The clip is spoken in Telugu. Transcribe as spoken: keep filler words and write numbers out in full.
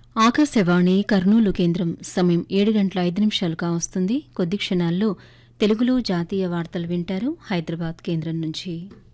ఆకాశవాణి కర్నూలు కేంద్రం సమయం ఏడు గంటల ఐదు నిమిషాలు కావస్తుంది. కొద్ది క్షణాల్లో తెలుగులో జాతీయ వార్తలు వింటారు హైదరాబాద్ కేంద్రం నుంచి.